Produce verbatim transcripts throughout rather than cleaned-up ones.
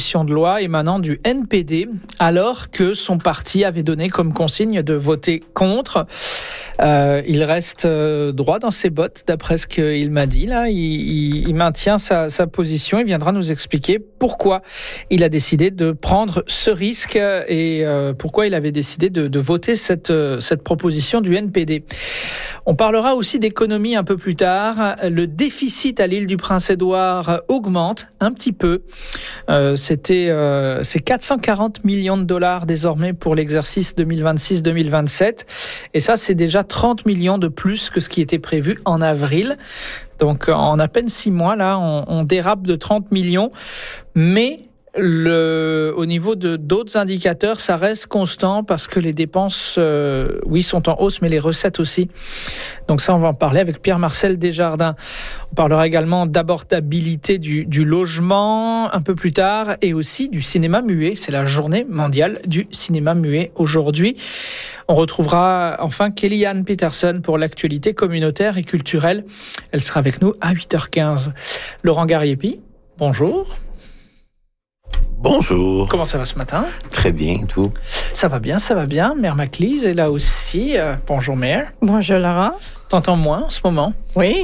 proposition de loi émanant du N P D, alors que son parti avait donné comme consigne de voter contre. Euh, il reste euh, droit dans ses bottes, d'après ce qu'il m'a dit. Là, il, il, il maintient sa, sa position. Il viendra nous expliquer pourquoi il a décidé de prendre ce risque et euh, pourquoi il avait décidé de, de voter cette, cette proposition du N P D. On parlera aussi d'économie un peu plus tard. Le déficit à l'île du Prince-Édouard augmente un petit peu. Euh, c'était, euh, c'est quatre cent quarante millions de dollars désormais pour l'exercice deux mille vingt-six deux mille vingt-sept. Et ça, c'est déjà trente millions de plus que ce qui était prévu en avril. Donc, en à peine six mois, là, on, on dérape de trente millions. Mais le, au niveau de d'autres indicateurs, ça reste constant parce que les dépenses, euh, oui, sont en hausse, mais les recettes aussi. Donc ça, on va en parler avec Pierre-Marcel Desjardins. On parlera également d'abordabilité du, du logement un peu plus tard et aussi du cinéma muet. C'est la journée mondiale du cinéma muet aujourd'hui. On retrouvera enfin Kellyanne Peterson pour l'actualité communautaire et culturelle. Elle sera avec nous à huit heures quinze. Laurent Gariepi, bonjour. Bonjour. Comment ça va ce matin? Très bien, tout. Ça va bien, ça va bien. Mère Maclise est là aussi. Euh, bonjour, Mère. Bonjour, Laurent. T'entends moins en ce moment? Oui.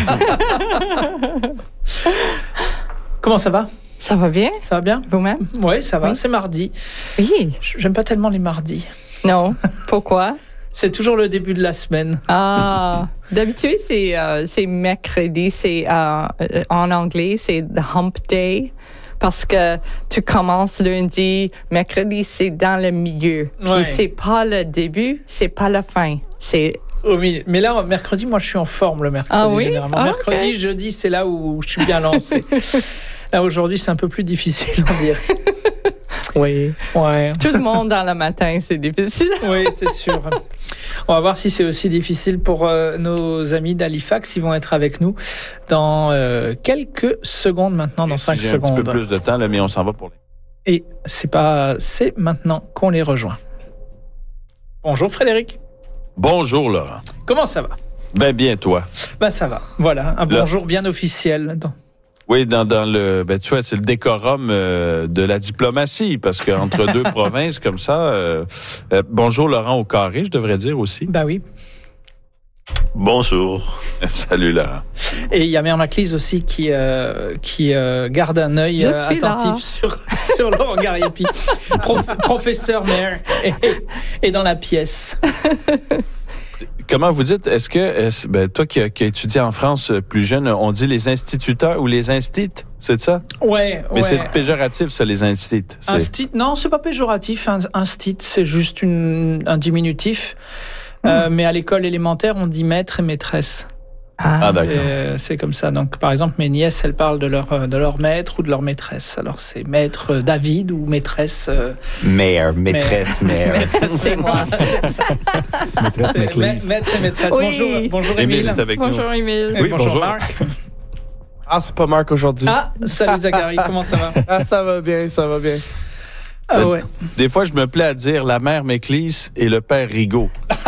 Comment ça va? Ça va bien? Ça va bien? Vous-même? Oui, ça va. Oui. C'est mardi. Oui. J'aime pas tellement les mardis. Non. Pourquoi? C'est toujours le début de la semaine. Ah. D'habitude, c'est, euh, c'est mercredi. C'est, euh, en anglais, c'est the hump day. Parce que tu commences lundi, mercredi, c'est dans le milieu. Puis Ouais. c'est pas le début, c'est pas la fin. C'est Au milieu. Mais là, mercredi, moi, je suis en forme le mercredi. Ah oui? Généralement. Ah, mercredi, okay. jeudi, c'est là où je suis bien lancé. Là, aujourd'hui, c'est un peu plus difficile, on dirait. Oui, ouais. tout le monde dans le matin, c'est difficile. Oui, c'est sûr. On va voir si c'est aussi difficile pour euh, nos amis d'Halifax. Ils vont être avec nous dans euh, quelques secondes maintenant, dans cinq J'ai secondes. un petit peu plus de temps, là, mais on s'en va pour les... Et c'est pas, c'est maintenant qu'on les rejoint. Bonjour Frédéric. Bonjour, Laurent. Comment ça va? Ben bien, toi. Ben ça va. Voilà, un Là. bonjour bien officiel. Dans... Oui, dans, dans le... Ben tu vois, c'est le décorum euh, de la diplomatie, parce qu'entre deux provinces comme ça... Euh, euh, bonjour, Laurent au carré, je devrais dire aussi. Ben oui. Bonjour. Salut, Laurent. Et il y a Mère Maclise aussi qui, euh, qui euh, garde un œil Je euh, suis là. attentif sur, sur Laurent Gariepi. Prof, professeur Mère est, est dans la pièce. Comment vous dites, est-ce que, est-ce, ben, toi qui as qui a étudié en France euh, plus jeune, on dit les instituteurs ou les instits, c'est ça? Ouais, Mais ouais. c'est péjoratif, ça, les instits. C'est... Instit, non, c'est pas péjoratif. Un, instit, c'est juste une, un diminutif. Mmh. Euh, mais à l'école élémentaire, on dit maître et maîtresse. Ah, Ah, d'accord. C'est, c'est comme ça. Donc, par exemple, mes nièces, elles parlent de leur, de leur maître ou de leur maîtresse. Alors, c'est maître David ou maîtresse... Euh, Mère, maîtresse, mère. c'est moi. Maîtresse c'est Maclise. ma- maître et maîtresse. Oui. Bonjour, bonjour Émile Émile. est avec nous. Bonjour, Émile. Et Oui, bonjour, bonjour. Marc. Ah, c'est pas Marc aujourd'hui. Ah, salut Zachary, comment ça va? Ah, ça va bien, ça va bien. Ah ouais. Des fois, je me plais à dire la mère Méclise et le père Rigaud.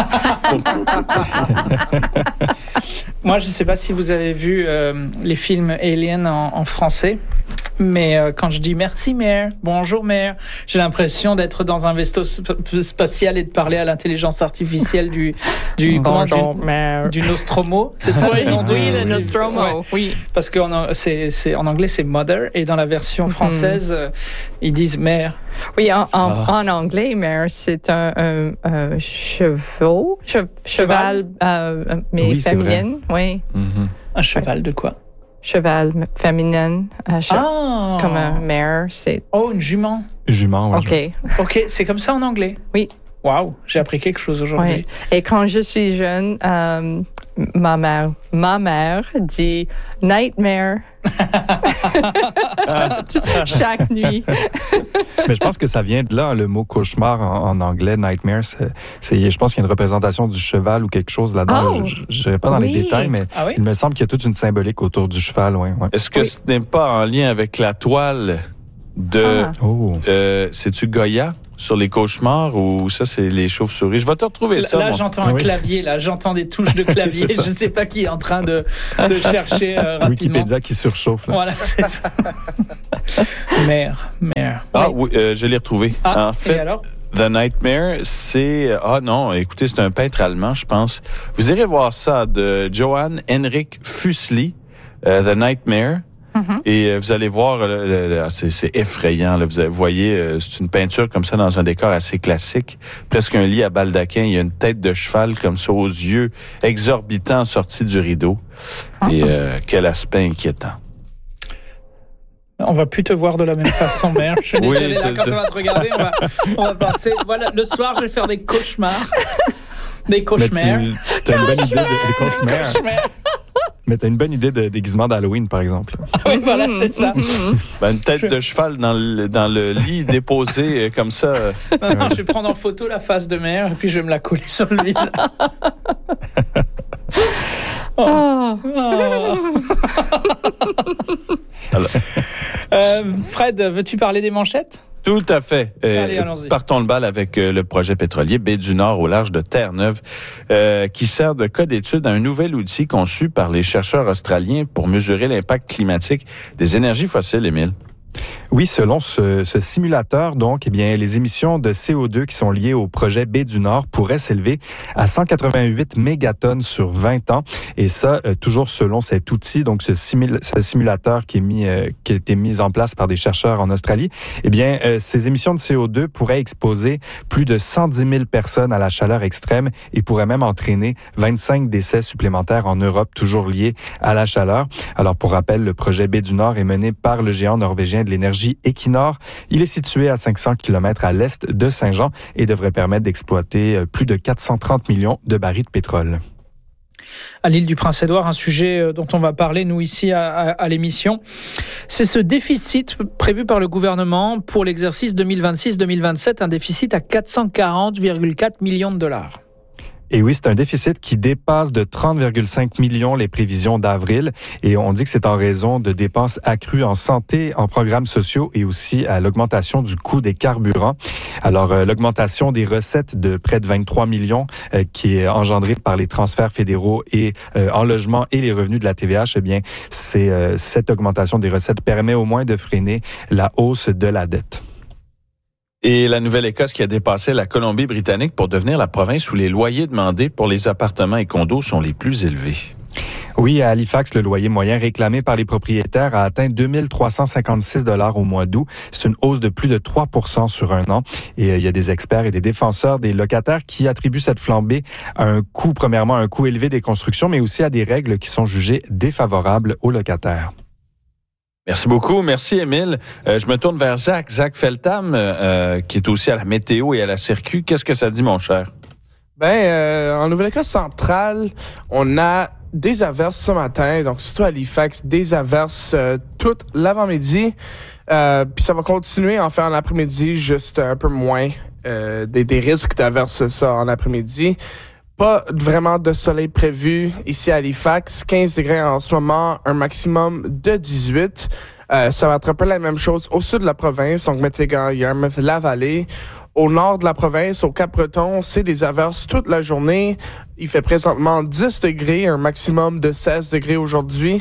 Moi, je ne sais pas si vous avez vu euh, les films Alien en, en français, mais euh, quand je dis merci mère, bonjour mère, j'ai l'impression d'être dans un vaisseau sp- spatial et de parler à l'intelligence artificielle du du comment, Bonjour, du, mère. du Nostromo, c'est ça? Oui, le nom du- oui, le oui. Nostromo, Ouais. oui. Parce qu'en c'est, c'est, en anglais c'est mother et dans la version française euh, ils disent mère. Oui, en, en, en anglais, mère, c'est un, un, un cheval, che- cheval, euh, mais Oui, c'est féminine, oui. Mm-hmm. Un cheval de quoi? Cheval m- féminine, euh, che- Ah, comme un mère, c'est oh une jument. Jument, ouais. OK. Ok, c'est comme ça en anglais. Oui. Waouh, j'ai appris quelque chose aujourd'hui. Oui. Et quand je suis jeune, euh, ma mère, ma mère dit nightmare chaque nuit. Mais je pense que ça vient de là, le mot cauchemar en, en anglais, nightmare. C'est, c'est, je pense qu'il y a une représentation du cheval ou quelque chose là-dedans. Oh, je n'irai pas dans oui. les détails, mais Ah oui? il me semble qu'il y a toute une symbolique autour du cheval. Ouais, ouais. Est-ce que Oui. ce n'est pas en lien avec la toile de... Ah. Oh. Euh, c'est-tu Goya sur les cauchemars ou ça, c'est les chauves-souris? Je vais te retrouver Là, ça. là, mon- j'entends un Oui. clavier, là, j'entends des touches de clavier. C'est ça. Je ne sais pas qui est en train de, de chercher euh, rapidement. Wikipédia qui surchauffe. Là. Voilà, c'est ça. Mère, mère. Ah Oui. oui, euh, je l'ai retrouvé. Ah, en fait, et alors? The Nightmare, c'est... Ah non, écoutez, c'est un peintre allemand, je pense. Vous irez voir ça de Johann Henrik Fuseli, euh, The Nightmare. Mm-hmm. Et euh, vous allez voir, euh, le, le, c'est, c'est effrayant. Là. Vous avez- voyez, euh, c'est une peinture comme ça dans un décor assez classique. Presque un lit à baldaquin. Il y a une tête de cheval comme ça aux yeux exorbitants sortis du rideau. Et euh, quel aspect inquiétant. On va plus te voir de la même façon, mère. Je suis Oui, désolé, là, c'est- quand on va te regarder, on va, on va passer. Voilà, le soir, je vais faire des cauchemars. Des Mais cauchemars. tu as une bonne idée de, de cauchemar. Mais tu as une bonne idée de déguisement d'Halloween, par exemple. Oui, voilà, c'est ça. Ben, une tête de cheval dans le, dans le lit déposée euh, comme ça. euh. Je vais prendre en photo la face de mère et puis je vais me la coller sur le visage. Oh. Oh. Alors, Euh, Fred, veux-tu parler des manchettes? tout à fait. Euh, Allez, allons-y. partons le bal avec euh, le projet pétrolier Baie du Nord au large de Terre-Neuve, euh, qui sert de cas d'étude à un nouvel outil conçu par les chercheurs australiens pour mesurer l'impact climatique des énergies fossiles, Émile. Oui, selon ce, ce simulateur, donc, eh bien, les émissions de C O deux qui sont liées au projet Baie du Nord pourraient s'élever à cent quatre-vingt-huit mégatonnes sur vingt ans. Et ça, euh, toujours selon cet outil, donc ce, simul- ce simulateur qui, est mis, euh, qui a été mis en place par des chercheurs en Australie, eh bien, euh, ces émissions de C O deux pourraient exposer plus de cent dix mille personnes à la chaleur extrême et pourraient même entraîner vingt-cinq décès supplémentaires en Europe, toujours liés à la chaleur. Alors, pour rappel, le projet Baie du Nord est mené par le géant norvégien de l'énergie Equinor. Il est situé à cinq cents kilomètres à l'est de Saint-Jean et devrait permettre d'exploiter plus de quatre cent trente millions de barils de pétrole. À l'île du Prince-Édouard, un sujet dont on va parler, nous, ici, à, à, à l'émission. C'est ce déficit prévu par le gouvernement pour l'exercice deux mille vingt-six deux mille vingt-sept, un déficit à quatre cent quarante virgule quatre millions de dollars. Et oui, c'est un déficit qui dépasse de trente virgule cinq millions les prévisions d'avril. Et on dit que c'est en raison de dépenses accrues en santé, en programmes sociaux et aussi à l'augmentation du coût des carburants. Alors, euh, l'augmentation des recettes de près de vingt-trois millions euh, qui est engendrée par les transferts fédéraux et euh, en logement et les revenus de la T V H, eh bien, c'est, euh, cette augmentation des recettes permet au moins de freiner la hausse de la dette. Et la Nouvelle-Écosse qui a dépassé la Colombie-Britannique pour devenir la province où les loyers demandés pour les appartements et condos sont les plus élevés. Oui, à Halifax, le loyer moyen réclamé par les propriétaires a atteint deux mille trois cent cinquante-six dollars au mois d'août. C'est une hausse de plus de trois pour cent sur un an. Et euh, il y a des experts et des défenseurs des locataires qui attribuent cette flambée à un coût, premièrement, un coût élevé des constructions, mais aussi à des règles qui sont jugées défavorables aux locataires. Merci beaucoup. Merci, Émile. Euh, je me tourne vers Zach. Zach Feltham, euh, qui est aussi à la météo et à la circuit. Qu'est-ce que ça dit, mon cher? Ben, euh, en Nouvelle-Écosse centrale, on a des averses ce matin, donc surtout à Halifax, des averses euh, tout l'avant-midi. Euh, Puis ça va continuer en fait en après-midi, juste un peu moins euh, des, des risques d'averses ça en après-midi. Pas vraiment de soleil prévu ici à Halifax. quinze degrés en ce moment, un maximum de dix-huit. Euh, ça va être un peu la même chose au sud de la province, donc Métégan, Yarmouth, la vallée. Au nord de la province, au Cap-Breton, c'est des averses toute la journée. Il fait présentement dix degrés, un maximum de seize degrés aujourd'hui.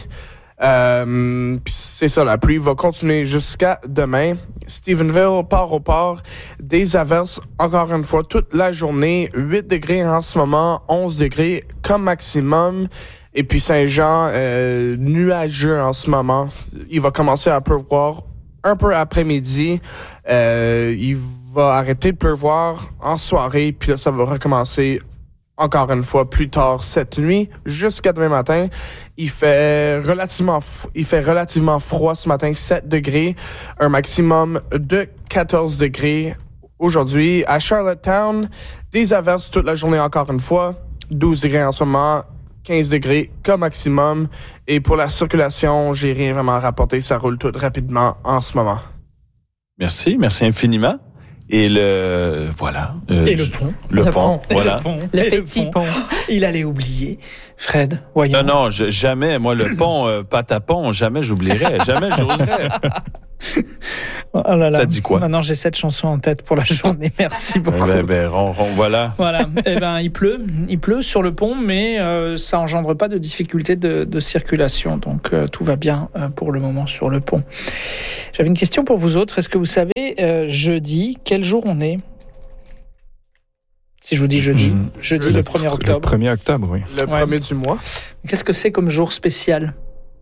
Euh, pis c'est ça, la pluie va continuer jusqu'à demain. Stephenville, port au port, des averses encore une fois toute la journée. huit degrés en ce moment, onze degrés comme maximum. Et puis Saint-Jean, euh, nuageux en ce moment. Il va commencer à pleuvoir un peu après-midi. Euh, il va arrêter de pleuvoir en soirée, puis là, ça va recommencer encore une fois plus tard cette nuit jusqu'à demain matin. Il fait relativement f- il fait relativement froid ce matin, sept degrés, un maximum de quatorze degrés aujourd'hui. À Charlottetown, des averses toute la journée encore une fois, douze degrés en ce moment, quinze degrés comme maximum. Et pour la circulation, j'ai rien vraiment rapporté, ça roule tout rapidement en ce moment. Merci, merci infiniment. Et le... Voilà. Euh, Et du- le pont. Le, Le pont, pont. voilà. Le, pont. Le Et petit pont. Il allait oublier. Fred, voyons. Non, non, je- jamais. Moi, le pont, euh, pâte à pont, jamais j'oublierais. Jamais j'oserais. Oh là là. Ça dit quoi? Maintenant, j'ai cette chanson en tête pour la journée. Merci beaucoup. Ben, ben, ron, ron, voilà. Voilà. Eh ben, il pleut. Il pleut sur le pont, mais euh, ça engendre pas de difficultés de, de circulation. Donc, euh, tout va bien euh, pour le moment sur le pont. J'avais une question pour vous autres. Est-ce que vous savez, euh, jeudi, quel jour on est? Si je vous dis jeudi, Mmh. jeudi Le le premier octobre. Le premier octobre, oui. Le Ouais. premier du mois. Qu'est-ce que c'est comme jour spécial?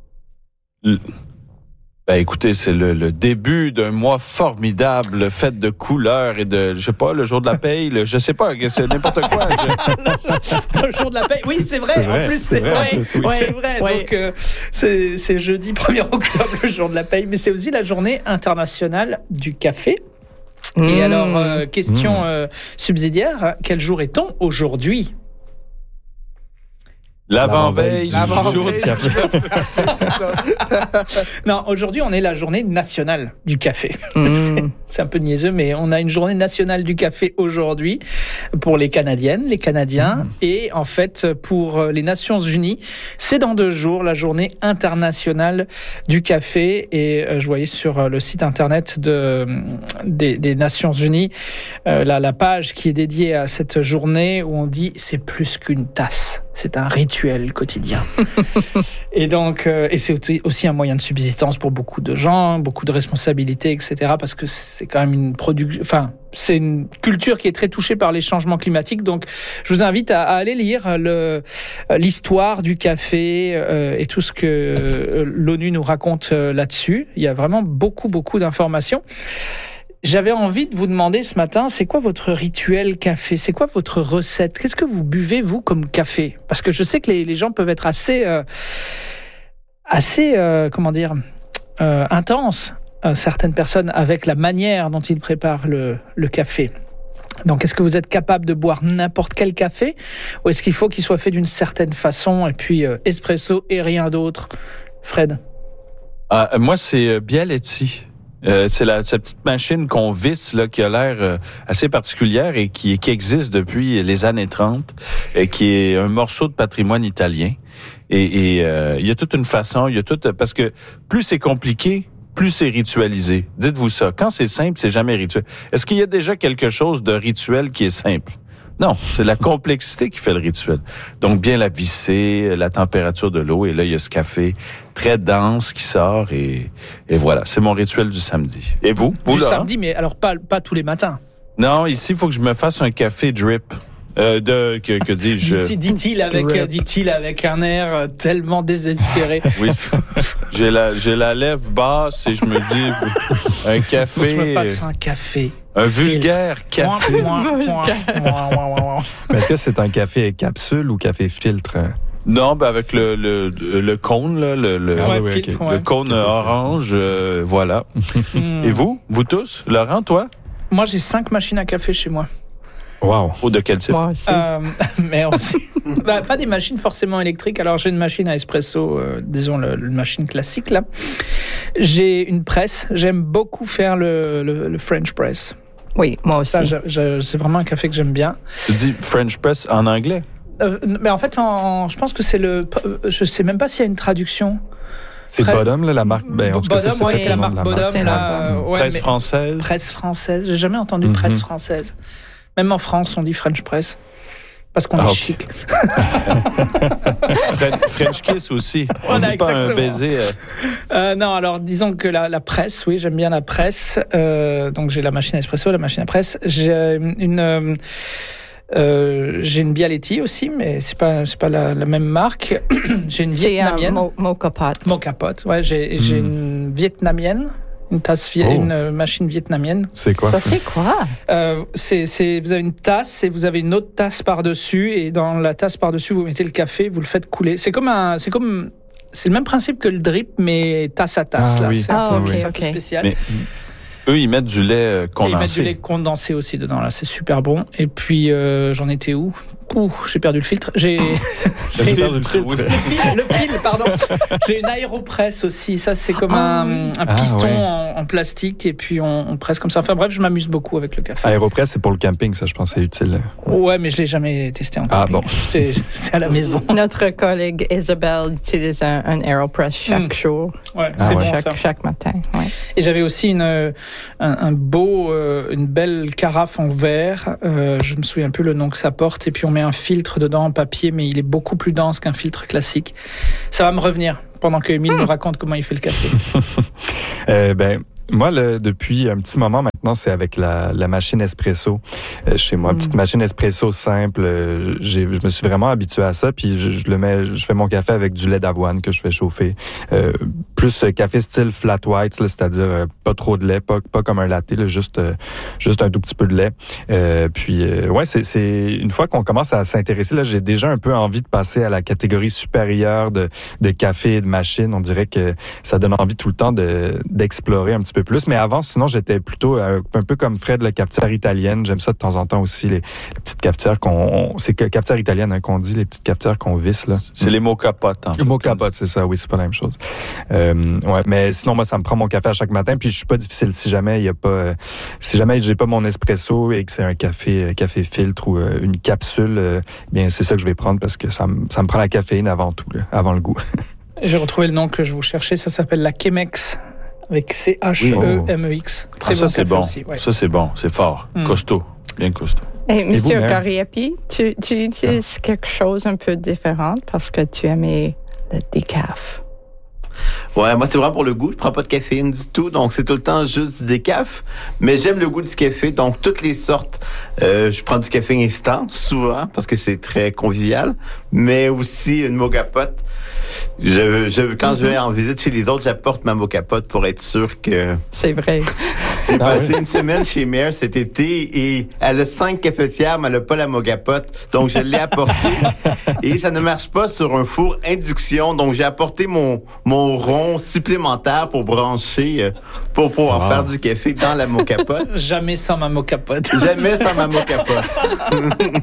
Ben écoutez, c'est le, le début d'un mois formidable, fait de couleurs et de, je sais pas, le jour de la paye, le, je sais pas, c'est n'importe quoi. Je... Le jour de la paix. Oui, c'est vrai. C'est vrai, En plus, c'est c'est vrai, en vrai. plus, oui, Ouais, c'est- c'est vrai. Ouais. Donc, euh, c'est, c'est jeudi premier octobre, le jour de la paix. Mais c'est aussi la journée internationale du café. Et Mmh. alors, euh, question Mmh. euh, subsidiaire, quel jour est-on aujourd'hui? L'avant-veille du L'avant-veille jour du du café. c'est ça. Non, aujourd'hui, on est la journée nationale du café. Mmh. C'est, c'est un peu niaiseux, mais on a une journée nationale du café aujourd'hui pour les Canadiennes, les Canadiens. Et en fait, pour les Nations Unies, c'est dans deux jours la journée internationale du café. Et euh, je voyais sur le site internet de, des, des Nations Unies euh, la, la page qui est dédiée à cette journée où on dit c'est plus qu'une tasse. C'est un rituel quotidien. Et donc, euh, et c'est aussi un moyen de subsistance pour beaucoup de gens, beaucoup de responsabilités, et cetera. Parce que c'est quand même une production, enfin, c'est une culture qui est très touchée par les changements climatiques. Donc, je vous invite à, à aller lire le, l'histoire du café euh, et tout ce que euh, l'ONU nous raconte euh, là-dessus. Il y a vraiment beaucoup, beaucoup d'informations. J'avais envie de vous demander ce matin, c'est quoi votre rituel café? C'est quoi votre recette? Qu'est-ce que vous buvez, vous, comme café? Parce que je sais que les, les gens peuvent être assez, euh, assez, euh, comment dire, euh, intenses, euh, certaines personnes, avec la manière dont ils préparent le, le café. Donc, est-ce que vous êtes capable de boire n'importe quel café? Ou est-ce qu'il faut qu'il soit fait d'une certaine façon, et puis euh, espresso et rien d'autre? Fred? Ah, moi, c'est euh, Bialetti. Euh, c'est la cette petite machine qu'on visse là qui a l'air euh, assez particulière et qui qui existe depuis les années trente et qui est un morceau de patrimoine italien. Et, et euh, il y a toute une façon, il y a tout parce que plus c'est compliqué, plus c'est ritualisé. Dites-vous ça. Quand c'est simple, c'est jamais rituel. Est-ce qu'il y a déjà quelque chose de rituel qui est simple? Non, c'est la complexité qui fait le rituel. Donc, bien la visser, la température de l'eau, et là, il y a ce café très dense qui sort, et, et voilà, c'est mon rituel du samedi. Et vous? Vous, Du Laurent? samedi, mais alors pas, pas tous les matins. Non, ici, il faut que je me fasse un café drip. Euh, de, que, que dis-je? Dit-il, dit-il avec, Drip. euh, dit-il avec un air euh, tellement désespéré. Oui, j'ai la, j'ai la lèvre basse et je me dis, un Faut que café, je me fasse un café. un vulgaire café. Mouah, mouah, mouah, mouah, mouah, mouah. Mais est-ce que c'est un café capsule ou café filtre? Non, ben avec le, le, le cône, là, le, le, Ah Ouais, oui, oui, filtre, ok. ouais. le cône Café orange, euh, voilà. Hmm. Et vous? Vous tous? Laurent, toi? Moi, j'ai cinq machines à café chez moi. Wow. Ou de quel type? Moi aussi. Euh, mais aussi, bah, pas des machines forcément électriques. Alors, j'ai une machine à espresso, euh, disons le, le machine classique là. J'ai une presse. J'aime beaucoup faire le, le, le French press. Oui, moi aussi. Ça, je- je- c'est vraiment un café que j'aime bien. Tu dis French press en anglais? Euh, mais en fait, en, je pense que c'est le. Je sais même pas s'il y a une traduction. C'est Très- Bottom, là, la marque? Ben, en tout cas, ça, Bottom, c'est ouais, peut-être c'est le la nom marque de la Bottom. marque. C'est Là, la- euh, ouais, Presse mais- française? Presse française. J'ai jamais entendu Mhm. presse française. Même en France, on dit French press. Parce qu'on Ah, est ok. chic. Fren- French kiss aussi. On Voilà, dit pas un exactement. baiser. euh, Euh, non, alors disons que la, la presse, oui, j'aime bien la presse. Euh, donc j'ai la machine à espresso, la machine à presse. J'ai une, euh, euh, j'ai une Bialetti aussi, mais c'est pas, c'est pas la, la même marque. J'ai une C'est un vietnamienne. mo- mocha pot. Mon capote, ouais, j'ai, j'ai Mm. une vietnamienne, une tasse, vie- Oh. une euh, machine vietnamienne. C'est quoi Ça, ça? c'est quoi? Euh, c'est, c'est, vous avez une tasse et vous avez une autre tasse par-dessus, et dans la tasse par-dessus, vous mettez le café, vous le faites couler. C'est comme un, c'est comme, c'est le même principe que le drip, mais tasse à tasse. Ah là. oui. C'est un Ah, peu, ok, c'est un peu ok. spécial. Mais eux, ils mettent du lait euh, Et ils mettent du condensé. lait condensé aussi dedans, là, c'est super bon. Et puis, euh, j'en étais où? Ouh, j'ai perdu le filtre. J'ai, j'ai perdu le filtre. le fil, le fil, pardon. J'ai une aéropresse aussi. Ça, c'est comme Ah, un, un Ah, piston ouais. en, en plastique et puis on, on presse comme ça. Enfin bref, je m'amuse beaucoup avec le café. Aéropress, c'est pour le camping, ça, je pense, c'est utile. Ouais, mais je l'ai jamais testé encore. Ah, bon. C'est, c'est à la maison. Notre collègue Isabelle utilise un, un AeroPress chaque Mm. jour, Ouais, Ah c'est ouais. bon chaque, ça. chaque matin. Ouais. Et j'avais aussi une, un, un beau, euh, une belle carafe en verre. Euh, je me souviens plus le nom que ça porte. Et puis on met un filtre dedans en papier, mais il est beaucoup plus dense qu'un filtre classique. Ça va me revenir pendant que Émile me raconte comment il fait le café. Euh, ben, moi, le, depuis un petit moment maintenant, c'est avec la, la machine espresso euh, chez moi. Mm. Petite machine espresso simple. Euh, j'ai, je me suis vraiment habitué à ça. Puis je, je le mets, je fais mon café avec du lait d'avoine que je fais chauffer. Euh, plus euh, café style flat white, là, c'est-à-dire euh, pas trop de lait, pas, pas comme un latte, là, juste, euh, juste un tout petit peu de lait. Euh, puis euh, ouais, c'est, c'est une fois qu'on commence à s'intéresser, là, j'ai déjà un peu envie de passer à la catégorie supérieure de, de café et de machine. On dirait que ça donne envie tout le temps de, d'explorer un petit peu plus. Mais avant, sinon, j'étais plutôt euh, un peu comme Fred, la cafetière italienne. J'aime ça de temps en temps aussi, les, les petites cafetières qu'on... On, c'est que cafetière italienne hein, qu'on dit, les petites cafetières qu'on visse, là. C'est les mots capotes, en fait. Mot capote, c'est ça, oui, c'est pas la même chose. Euh, ouais, mais sinon, moi, ça me prend mon café à chaque matin, puis je suis pas difficile si jamais il y a pas... Euh, si jamais j'ai pas mon espresso et que c'est un café euh, café filtre ou euh, une capsule, euh, bien, c'est ça que je vais prendre parce que ça me, ça me prend la caféine avant tout, là, avant le goût. J'ai retrouvé le nom que je vous cherchais. Ça s'appelle la Chemex. Avec C H E M E X. Ah, Très ça, bon c'est café bon. aussi. Ouais. Ça, c'est bon. C'est fort. Mm. Costaud. Bien costaud. Et vous, Monsieur Mère? Gariepi, tu, tu utilises quelque chose un peu différent parce que tu aimais le décaf. Ouais, moi, c'est vraiment pour le goût. Je prends pas de caféine du tout, donc c'est tout le temps juste du décaf. Mais j'aime le goût du café, donc toutes les sortes. Euh, je prends du café instant, souvent, parce que c'est très convivial. Mais aussi une moka pot. Je, je, quand mm-hmm. je vais en visite chez les autres, j'apporte ma moka pot pour être sûr que... C'est vrai. J'ai Ah passé oui? une semaine chez Mère cet été et elle a cinq cafetières, mais elle n'a pas la moka pot. Donc, je l'ai apporté. Et ça ne marche pas sur un four induction. Donc, j'ai apporté mon, mon rond supplémentaire pour brancher, euh, pour pouvoir wow. faire du café dans la moka pot. Jamais sans ma moka pot. Jamais sans ma moka pot.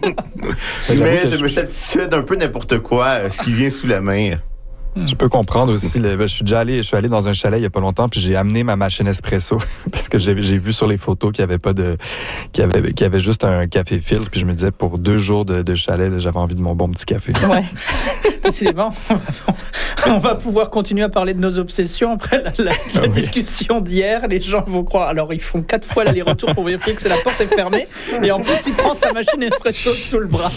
Mais je me satisfais d'un peu n'importe quoi, euh, ce qui vient sous la main. Je peux comprendre aussi. Le, je suis déjà allé, je suis allé dans un chalet il y a pas longtemps, puis j'ai amené ma machine espresso parce que j'ai, j'ai vu sur les photos qu'il y avait pas de, qu'il y avait, qu'il y avait juste un café filtre. Puis je me disais pour deux jours de, de chalet, là, j'avais envie de mon bon petit café. Ouais. Décidément, on va pouvoir continuer à parler de nos obsessions après la, la, la oui. discussion d'hier. Les gens vont croire. Alors ils font quatre fois l'aller-retour pour vérifier que c'est la porte est fermée, et en plus il prend sa machine espresso sous le bras.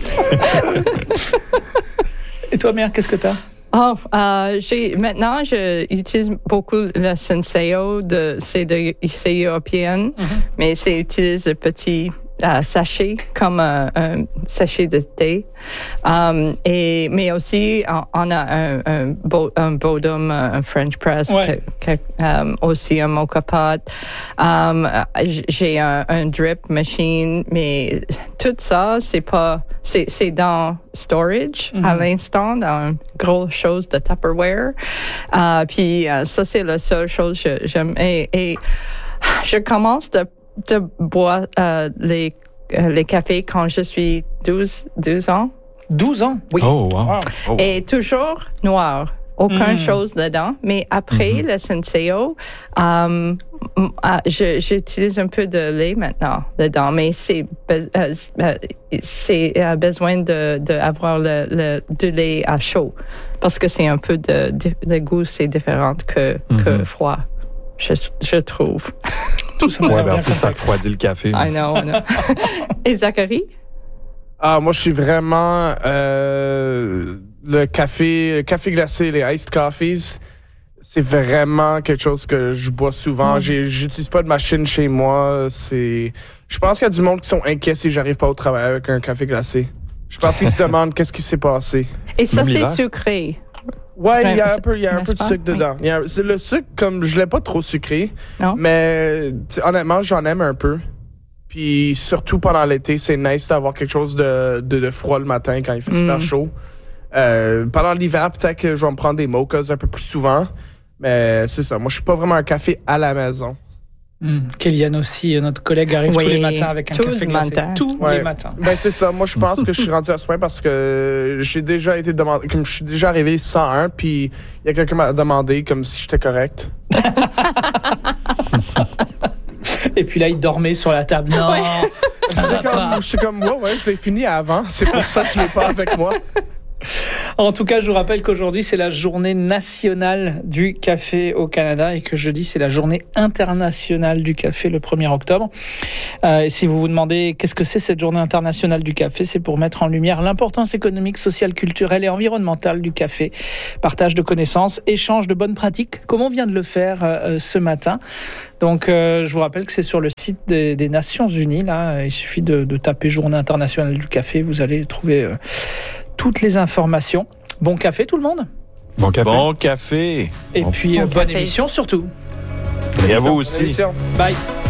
Et toi, Mère, qu'est-ce que t'as? Oh, euh, j'ai, maintenant, j'utilise beaucoup le Senseo, de, c'est, de, c'est européen, mm-hmm. mais c'est utilise le petit euh, sachet comme un, un sachet de thé. Um, et, mais aussi, on, on a un, un, bo, un Bodum, un French press, ouais. que, que, um, aussi un moka pot. Um, j'ai un, un drip machine, mais tout ça, c'est pas, c'est, c'est dans storage mm-hmm. à l'instant, dans une grosse chose de Tupperware. Uh, puis uh, ça, c'est la seule chose que j'aime. Et, et je commence de, de boire uh, les, uh, les cafés quand je suis douze, douze ans. douze ans? Oui. Oh, wow. Wow. Oh. Et toujours noir. Aucune mm. chose dedans. Mais après mm-hmm. le Senseo, um, uh, je, j'utilise un peu de lait maintenant dedans. Mais c'est, be- uh, c'est uh, besoin de, de avoir le, le, du lait à chaud. Parce que c'est un peu de, de, de goût, c'est différent que, mm-hmm. que froid. Je, je trouve. Tout ça ouais, ben en plus, ça refroidit le café. I know, I know. Et Zachary? Ah, moi, je suis vraiment euh, le café, le café glacé, les iced coffees. C'est vraiment quelque chose que je bois souvent. Mm. J'ai, j'utilise pas de machine chez moi. C'est, je pense qu'il y a du monde qui sont inquiets si j'arrive pas au travail avec un café glacé. Je pense qu'ils se demandent qu'est-ce qui s'est passé. Et ça, Même c'est l'hiver? sucré. Ouais, il y a un peu, il y a un peu de pas? sucre Oui. dedans. Il y a, c'est le sucre, comme je l'aime pas trop sucré, Non. mais honnêtement, j'en aime un peu. Puis surtout pendant l'été, c'est nice d'avoir quelque chose de, de, de froid le matin quand il fait mm. super chaud. Euh, pendant l'hiver, peut-être que je vais me prendre des mochas un peu plus souvent. Mais c'est ça, moi je suis pas vraiment un café à la maison. Mmh. Kéliane aussi, notre collègue, arrive Oui, tous les matins avec un tout café le glacé. matin. Tous Ouais. les matins. Ben c'est ça. Moi, je pense que je suis rendu à ce point parce que j'ai déjà été demandé, comme je suis déjà arrivé cent un, puis il y a quelqu'un qui m'a demandé comme si j'étais correct. Et puis là, il dormait sur la table. Non, Ouais. ça va C'est pas. comme, je suis comme, ouais, ouais, je l'ai fini avant. C'est pour ça que je l'ai pas avec moi. En tout cas, je vous rappelle qu'aujourd'hui, c'est la journée nationale du café au Canada et que jeudi, c'est la journée internationale du café le premier octobre. Euh, et si vous vous demandez qu'est-ce que c'est cette journée internationale du café, c'est pour mettre en lumière l'importance économique, sociale, culturelle et environnementale du café. Partage de connaissances, échange de bonnes pratiques, comme on vient de le faire euh, ce matin. Donc, euh, je vous rappelle que c'est sur le site des, des Nations Unies. Là, il suffit de, de taper Journée internationale du café. Vous allez trouver euh, toutes les informations. Bon café, tout le monde. Bon café. Bon café. Et Bon- puis, Bon euh, bonne café. émission surtout. Et à vous aussi. Émission. Bye.